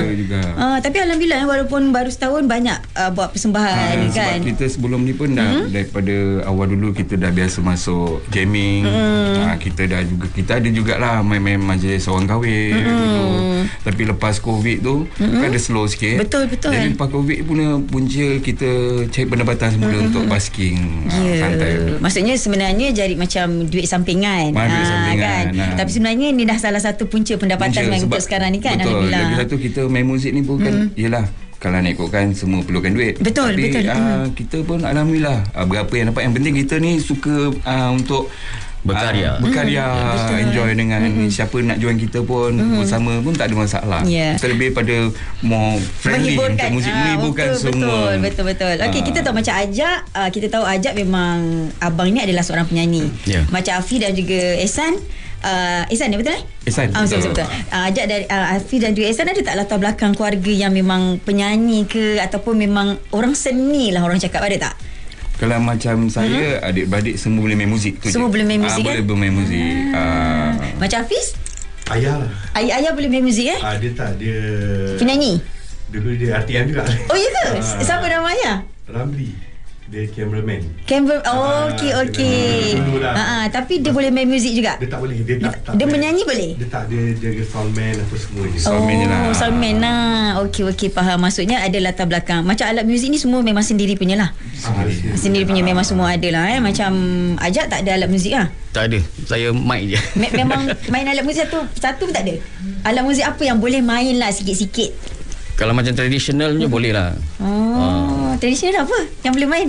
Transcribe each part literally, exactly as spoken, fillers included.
juga. Uh, tapi alhamdulillah walaupun baru setahun banyak uh, buat persembahan ha, kan. Sebab kita sebelum ni pun dah mm-hmm. daripada awal dulu kita dah biasa masuk jamming. Mm. Ha, kita dah juga kita ada jugalah main-main majlis orang kahwin mm. gitu. Tapi lepas Covid tu mm-hmm. kan ada slow sikit. Betul betul. Jadi lepas Covid punya punca kita cari pendapatan semula mm-hmm. untuk basking. Yeah. Ha, santai. Maksudnya sebenarnya jadi macam duit sampingan. Ha, duit sampingan. Kan? Ha. Tapi sebenarnya ni dah salah satu punca pendapatan punca, untuk sekarang ni kan. Betul. Alhamdulillah. Lagi satu kita main muzik ni pun kan mm. yelah kalau nak ikutkan semua perlukan duit. Betul, tapi, betul. Tapi uh, kita pun alhamdulillah uh, berapa yang dapat. Yang penting kita ni suka uh, untuk berkarya. Uh, berkarya, mm, enjoy dengan mm. siapa nak join kita pun mm. bersama pun tak ada masalah. Yeah. Kita lebih pada more friendly untuk muzik ah, menghiburkan betul, semua. Betul, betul, betul. Okey, kita tahu macam Ajak, uh, kita tahu Ajak memang abang ni adalah seorang penyanyi. Yeah. Macam Afi dan juga Ehsan. Uh, Ehsan ni betul eh? Ehsan. Ah, betul, betul. betul. Uh, Ajak dari uh, Afi dan juga Ehsan ada tak latar belakang keluarga yang memang penyanyi ke ataupun memang orang seni lah orang cakap, ada tak? Kalau macam saya, hmm. adik-beradik semua boleh main muzik tu. Semua je. Boleh main muzik ah, kan? Boleh bermain muzik. Ah. Ah. Macam Hafiz? Ayah lah. Ayah, ayah boleh main muzik eh? Ah, dia tak, dia penyanyi? Dulu dia R T M juga. Oh ya ke? Ah. Siapa nama ayah? Ramli. Dia cameraman. Camera. Oh, okey okey. Ha ah, tapi dia boleh main muzik juga. Dia tak boleh. Dia tak. tak dia menyanyi boleh? Dia tak, dia jaga soundman apa semua je. Soundman oh, je lah. Soundman lah. Okey okey, faham. Maksudnya ada latar belakang. Macam alat muzik ni semua memang sendiri punya lah. Sendiri, ah, sendiri punya ah. Memang semua ada lah eh. Macam Ajak tak ada alat muzik lah. Tak ada. Saya mic je. Memang main alat muzik satu satu pun tak ada. Alat muzik apa yang boleh main lah sikit-sikit? Kalau macam tradisionalnya hmm. boleh lah. Oh, uh. tradisional apa yang boleh main?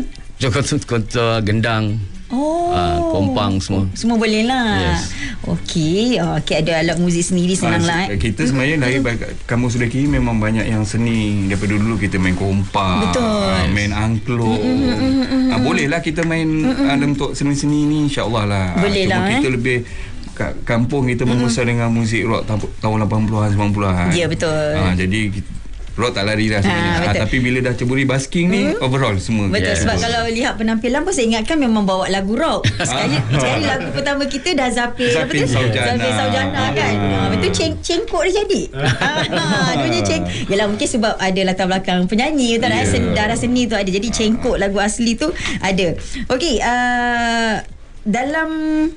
Kontor gendang. Oh, uh, kompang semua. Semua boleh lah. Yes. Okey, okey, ada alat muzik sendiri senang lah. Eh. Kita sebenarnya dari kamu sudah kiri memang banyak yang seni. Daripada dulu kita main kompang, uh, main angklung. Mm-hmm. Uh, boleh lah kita main mm-hmm. uh, untuk seni-seni ni, insya-Allah lah. Boleh Cuma lah. Kita eh? lebih kat kampung kita membesar mm-hmm. dengan muzik rock tahun lapan puluhan sembilan puluhan. Ya, betul. Uh, jadi rock tak lari dah sebenarnya. Ha, ha, tapi bila dah ceburi basking ni hmm. overall semua. Betul, yeah. sebab kalau lihat penampilan pun saya ingatkan memang bawa lagu rock. Sekali sekali lagu pertama kita dah Zapin apa tu? Saujana. Zapin Saujana kan. Ha, betul ceng cengkok dia jadi. Ha, dunia ceng. Yalah mungkin sebab ada latar belakang penyanyi tu yeah. Sen, darah seni tu ada. Jadi cengkok lagu asli tu ada. Okey, uh, dalam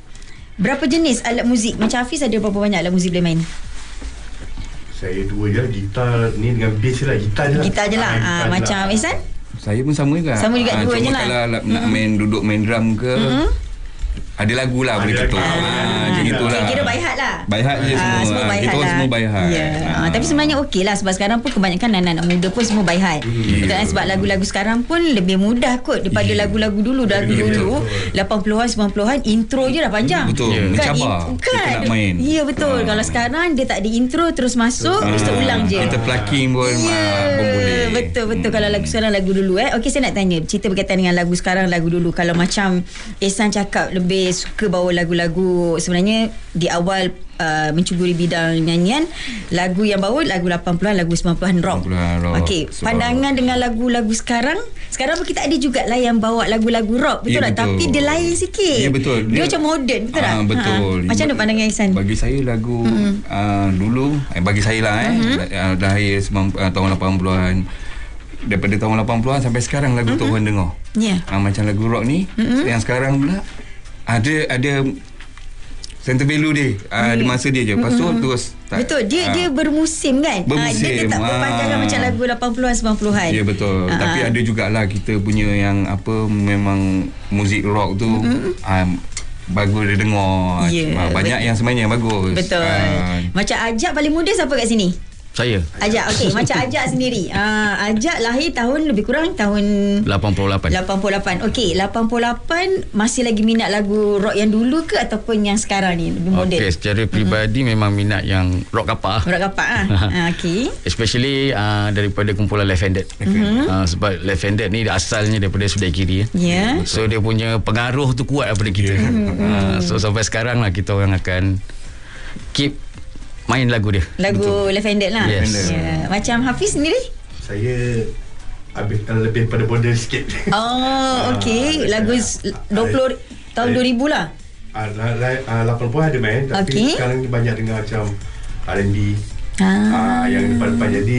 berapa jenis alat muzik? Macam Hafiz ada berapa banyak alat muzik boleh main? Saya dua je lah, gitar ni dengan bass je lah. Gitar je lah. Gitar je lah. Ah, macam Ehsan? Saya pun sama juga. Sama juga, ha, dua je lah. Kalau mm-hmm. nak main duduk main drum ke, mm-hmm. ada lagu lah boleh ketuk. Ha, macam itulah. Kira by heart lah. By heart je semua. Ah, semua by kita heart lah. semua by heart. Yeah. Ha. Tapi sebenarnya okey lah sebab sekarang pun kebanyakan anak-anak muda pun semua by heart. Yeah. Betul kan? Sebab lagu-lagu sekarang pun lebih mudah kot daripada yeah. lagu-lagu dulu. Lagu yeah, dulu lapan puluhan sembilan puluhan intro je dah panjang. Betul. Yeah. Kan? Mencabar. Kan? Kita nak main. Ya yeah, betul. Ha. Kalau sekarang dia tak ada intro terus masuk, terus ha. ulang je. Kita plucking pun yeah. pun boleh. Betul betul. Hmm. Kalau lagu sekarang lagu dulu eh. Okey, saya nak tanya cerita berkaitan dengan lagu sekarang lagu dulu. Kalau macam Ehsan cakap lebih suka bawa lagu-lagu sebenarnya di awal uh, mencuburi bidang nyanyian, lagu yang bawa lagu lapan puluhan, lagu sembilan puluhan rock. rock. Okey, pandangan dengan lagu-lagu sekarang, sekarang pun kita ada jugalah yang bawa lagu-lagu rock, betul ya, tak? Tapi dia lain sikit. Ya betul. Dia, dia macam moden, betul tak? Ah, betul. Ha. Macam mana pandangan Ehsan? Bagi saya lagu mm-hmm. uh, dulu, eh, bagi saya lah eh, mm-hmm. lahir uh, tahun lapan puluhan. Daripada tahun lapan puluhan sampai sekarang lagu mm-hmm. tu orang dengar. Yeah. Uh, macam lagu rock ni, mm-hmm. yang sekarang pula ada ada center value dia uh, di masa dia je. Lepas tu mm-hmm. terus tak, betul dia uh, dia bermusim kan. Bermusim. Uh, dia, dia tak berpanjangan uh, macam lagu lapan puluhan sembilan puluhan. Ya betul. Uh, Tapi uh. ada jugalah kita punya yang apa memang muzik rock tu mm-hmm. uh, bagus dia dengar. Yeah, uh, banyak betul. Yang sebenarnya yang bagus. Betul. Uh, macam Ajak paling muda siapa kat sini? Saya. Ajak, okey. Macam Ajak sendiri. Uh, Ajak lahir tahun lebih kurang tahun lapan puluh lapan. lapan puluh lapan. Okey, lapan puluh lapan masih lagi minat lagu rock yang dulu ke ataupun yang sekarang ni lebih moden? Okey, secara peribadi mm-hmm. memang minat yang rock kapak. Rock kapak ah. uh, okey. Especially uh, daripada kumpulan Left Handed. Mm-hmm. Uh, sebab Left Handed ni asalnya daripada sebelah kiri. Ya. Yeah. So dia punya pengaruh tu kuat daripada kita. Mm-hmm. Uh, so sampai sekarang lah kita orang akan keep main lagu dia. Lagu betul. Left Handed lah. Yes. Yeah. Macam Hafiz sendiri? Saya habis lebih pada modern sikit. Oh, okey. Lagu dua puluh tahun dua ribu lah. Ah, lapan puluh ada main, tapi okay. sekarang ni banyak dengar macam R and B. Ah, ah yang depan-depan jadi